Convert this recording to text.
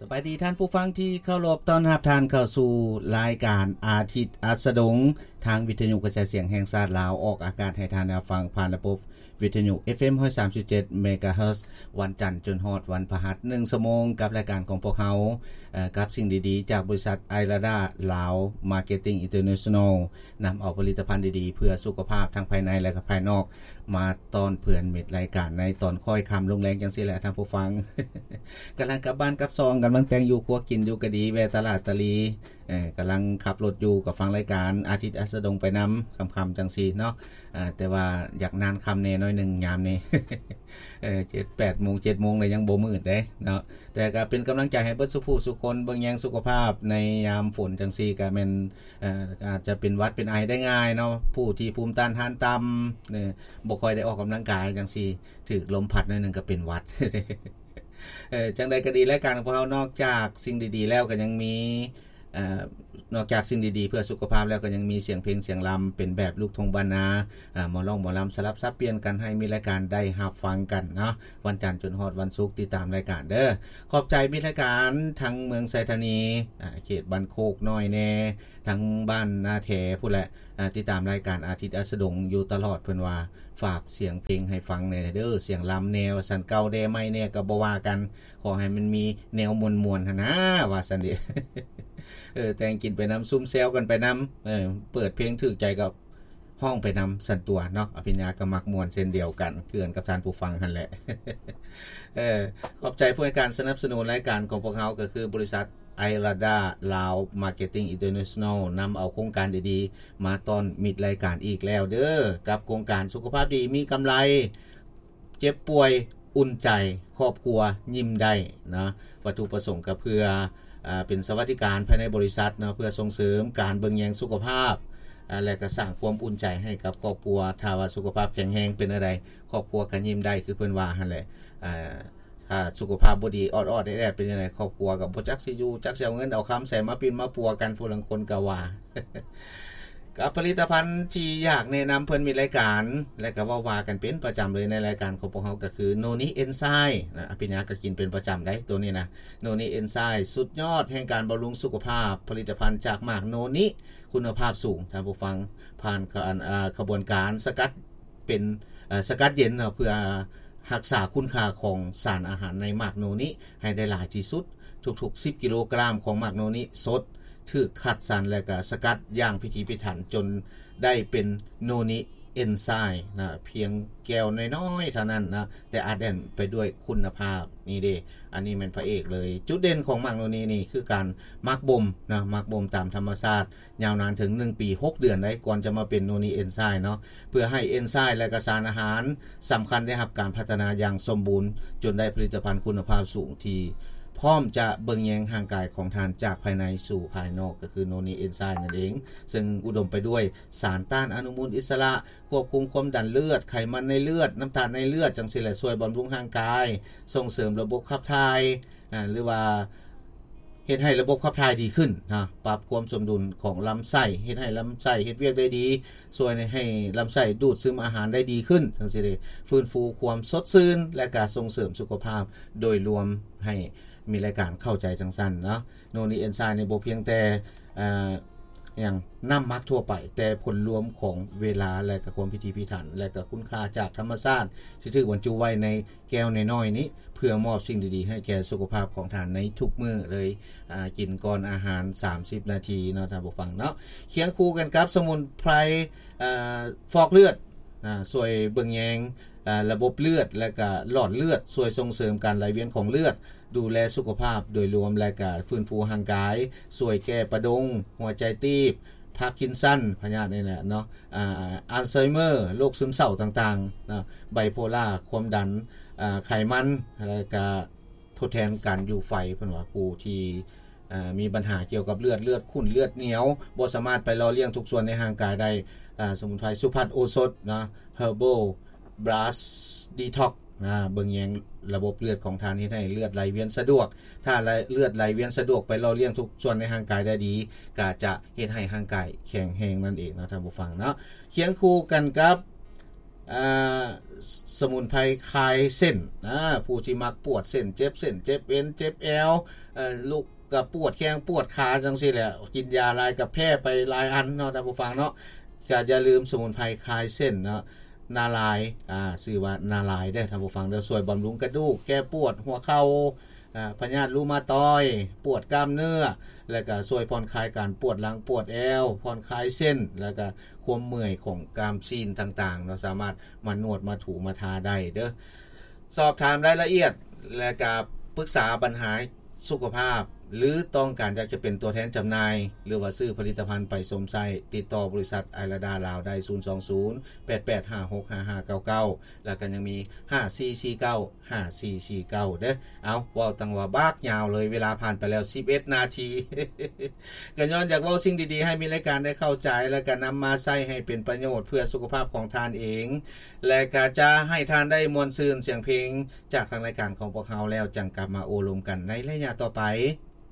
บายดีท่านผู้ฟังที่เคารพต้อนรับท่านเข้าสู่รายการอาทิตย์อัสดงทางวิทยุกระจายเสียงแห่งชาติลาวออกอากาศให้ท่านได้ฟังผ่านระบบวิทยุ FM 103.7 เมกะเฮิรตซ์วันจันทร์จนฮอดวันพฤหัส1ชั่วโมงกับรายการของพวกเฮากับสิ่งดีๆจากบริษัทไอราดาลาวมาร์เก็ตติ้งอินเตอร์เนชั่นแนลนำเอาผลิตภัณฑ์ดีๆเพื่อสุขภาพทั้งภายในและก็ภายนอกมาตอนเพื่อนเม็ดรายการในตอนค่อยค่ำลงแรงจังซี่แหละท่านผู้ฟัง กำลังกลับบ้านกลับซองกำลังแต่งอยู่ครัวกินอยู่ก็ดีแวะตลาดตะลีกำลังขับรถอยู่กับฟังรายการอาทิตย์อัสดงไปนําค่ำๆจังซี่เนาะแต่ว่าอยากนานค่ำแน่น้อยนึงยามนี้ 7-8 โมง 7 โมงเลยยังบ่มืดเด้เนาะแต่ก็เป็นกำลังใจให้เบิดสุผู้สุคนเบิ่งแยงสุขภาพในยามฝนจังซี่ก็แม่นอาจจะเป็นหวัดเป็นไอได้ง่ายเนาะผู้ที่ภูมิต้านทานต่ำบ่ค่อยได้ออกกำลังกายจังซี่ถูกลมพัดหน่อยนึงก็เป็นหวัด จังใดก็ดีและการของเรานอกจากสิ่งดีๆแล้วก็ยังมีนอกจากสิ่งดีๆเพื่อสุขภาพแล้วก็ยังมีเสียงเพลงเสียงลําเป็นแบบลูกทุ่งบ้านนาหมอร้องหมอลําสลับซับเปลี่ยนกันให้มีรายการได้รับฟังกันเนาะวันจันทร์จนฮอดวันศุกร์ติดตามรายการเด้อขอบใจมิตรรายการทั้งเมืองไสธานีเขตบ้านโคกน้อยแน่ทั้งบ้านนาแถผู้แหละติดตามรายการอาทิตย์อัสดงอยู่ตลอดเพิ่นว่าฝากเสียงเพลงให้ฟังแน่เด้อเสียงลําแนวสันเก่าแดใหม่แน่ก็บ่ว่ากันขอให้มันมีแนวม่วนๆหั่นนะว่าซั่นเด้ แต่งกินไปนําซุ่มแซวกันไปนําเปิดเพลงถูกใจกับห้องไปนําสั่นตัวเนาะอภิญญาก็มักม่วนเช่นเดียวกันเกือนกับท่านผู้ฟังหั่นแหละ ขอบใจผู้ให้การสนับสนุนรายการของพวกเฮาก็คือบริษัทไอราดาลาวมาร์เก็ตติ้งอินเตอร์เนชั่นแนลนําเอาโครงการดีๆมาตอนมิดรายการอีกแล้วเด้อกับโครงการสุขภาพดีมีกำไรเจ็บป่วยอุ่นใจครอบครัวยิ้มได้นะวัตถุประสงค์ก็เพื่อเป็นสวัสดิการภายในบริษัทเนาะเพื่อส่งเสริมการเบิ่งแยงสุขภาพและก็สร้างความอุ่นใจให้กับครอบครัวถ้าว่าสุขภาพแข็งแรงเป็นอะไรครอบครัวก็ยิ้มได้คือเพิ่นว่าหั่นแหละถ้าสุขภาพบ่ดีออดๆแอดๆเป็นจังได๋ครอบครัวก็บ่จักสิอยู่จักสิเอาเงินเอาค้ำใส่มาปินมาปัวกันผู้ลางคนก็ว่า กับผลิตภัณฑ์ที่อยากแนะนําเพิ่นมีรายการและก็ว่ากันเป็นประจําเลยในรายการของพวกเฮาก็คือโนนิเอนไซม์นะอภิญญาก็กินเป็นประจําได้ตัวนี้นะโนนิเอนไซม์สุดยอดแห่งการบำรุงสุขภาพผลิตภัณฑ์จากหมากโนนิคุณภาพสูงท่านผู้ฟังผ่านการกระบวนการสกัดเป็นสกัดเย็นเพื่อรักษาคุณค่าของสารอาหารในหมากโนนิให้ได้หลายที่สุดทุกๆ10กิโลกรัมของหมากโนนิสดถูกคัดสรรและก็สกัดอย่างพิถีพิถันจนได้เป็นโนนิเอนไซม์นะเพียงแก้วน้อยๆเท่านั้นนะแต่อาจแน่นไปด้วยคุณภาพนี่เด้อันนี้มันพระเอกเลยจุดเด่นของหมากโนนินี่คือการหมักบ่มนะหมักบ่มตามธรรมชาติยาวนานถึง1ปี6เดือนได้ก่อนจะมาเป็นโนนิเอนไซม์เนาะเพื่อให้เอนไซม์และก็สารอาหารสําคัญได้รับการพัฒนาอย่างสมบูรณ์จนได้ผลิตภัณฑ์คุณภาพสูงที่พร้อมจะเบิ่งแยงร่างกายของท่านจากภายในสู่ภายนอกก็คือโนนิเอนไซม์นั่นเองซึ่งอุดมไปด้วยสารต้านอนุมูลอิสระควบคุมความดันเลือดไขมันในเลือดน้ำตาลในเลือดจังซี่แหละช่วยบำรุงร่างกายส่งเสริมระบบขับถ่ายหรือว่าเฮ็ดให้ระบบขับถ่ายดีขึ้นนะปรับความสมดุลของลำไส้เฮ็ดให้ลำไส้เฮ็ดเวียกได้ดีช่วยให้ลำไส้ดูดซึมอาหารได้ดีขึ้นจังซี่เด้ฟื้นฟูความสดชื่นและก็ส่งเสริมสุขภาพโดยรวมให้มีรายการเข้าใจจังซั่นเนาะโนนิเอนไซม์นี่บ่เพียงแต่อย่างน้ำมักทั่วไปแต่ผลรวมของเวลาและก็ความพิถีพิถันและก็คุณค่าจากธรรมชาติที่ถูกบรรจุไว้ในแก้วน้อยๆนี้เพื่อมอบสิ่งดีๆให้แก่สุขภาพของท่านในทุกมื้อเลยกินก่อนอาหาร30นาทีเนาะท่านผู้ฟังเนาะเคียงคู่กันกับสมุนไพรฟอกเลือดช่วยเบิ่งแยงระบบเลือดและก็หลอดเลือดช่วยส่งเสริมการไหลเวียนของเลือดดูแลสุขภาพโดยรวมและก็ฟื้นฟูร่างกายช่วยแก้ประดงหัวใจตีบพาร์กินสันพยาธินี่แหละเนาะอัลไซเมอร์โรคซึมเศร้าต่างๆนะไบโพล่าความดันไขมันแล้วก็ทดแทนการอยู่ไฟเพิ่นว่าผู้ที่มีปัญหาเกี่ยวกับเลือดข้นเลือดเหนียวบ่สามารถไปหล่อเลี้ยงทุกส่วนในร่างกายได้สมุนไพรสุพัฒน์โอสถนะ Herbal Blast Detox เบิ่งแยงระบบเลือดของท่านให้เลือดไหลเวียนสะดวกถ้าเลือดไหลเวียนสะดวกไปหล่อเลี้ยงทุกส่วนในร่างกายได้ดีก็จะเฮ็ดให้ร่างกายแข็งแรงนั่นเองนะท่านผู้ฟังเนาะเคียงคู่กันกับอ่าสมุนไพรคลายเส้นผู้ที่มักปวดเส้นเจ็บเส้นเจ็บเอ็นเจ็บแอวลูกก็ปวดแข้งปวดขาจังซี่แหละกินยาหลายกับแพ้ไปหลายอันเนาะท่านผู้ฟังเนาะก็อย่าลืมสมุนไพรคลายเส้นเนาะนาลายชื่อว่านาลายเด้อท่านผู้ฟังเด้อช่วยบำรุงกระดูกแก้ปวดหัวเข่าพยาธิรูมาตอยปวดกล้ามเนื้อแล้วก็ช่วยผ่อนคลายการปวดหลังปวดแอวผ่อนคลายเส้นแล้วก็ความเมื่อยของกล้ามซีนต่างๆเราสามารถมานวดมาถูมาทาได้เด้อสอบถามรายละเอียดและก็ปรึกษาปัญหาสุขภาพหรือต้องการอยากจะเป็นตัวแทนจำหน่ายหรือว่าซื้อผลิตภัณฑ์ไปสวมใส่ติดต่อบริษัทไอราดาลาวได้02088565599แล้วก็ยังมี5449 5449เด้อเอาเว้าตั้งว่าบากยาวเลยเวลาผ่านไปแล้ว11นาที ก็ย้อนอยากเว้าสิ่งดีๆให้มีรายการได้เข้าใจแล้วก็นำมาใช้ให้เป็นประโยชน์เพื่อสุขภาพของทานเองและก็จะให้ทานได้มวลซื่นเสียงเพลงจากทางรายการของพวกเราแล้วจังกลับมาโอลมกันในระยะต่อไป